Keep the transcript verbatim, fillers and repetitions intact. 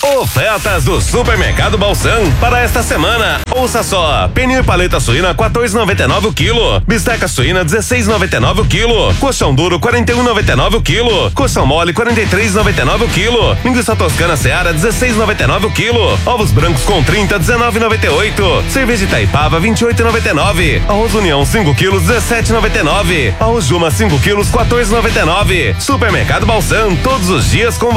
Ofertas do Supermercado Balsam para esta semana. Ouça só: pernil e paleta suína quatorze e noventa e nove o quilo, bisteca suína dezesseis e noventa e nove o quilo, colchão duro quarenta e um e noventa e nove o quilo, colchão mole quarenta e três e noventa e nove o quilo, linguiça toscana Seara dezesseis e noventa e nove o quilo, ovos brancos com trinta dezenove e noventa e oito, cerveja Itaipava vinte e oito e noventa e nove, arroz União cinco quilos dezessete e noventa e nove, arroz Juma cinco quilos quatorze e noventa e nove. Supermercado Balsam, todos os dias com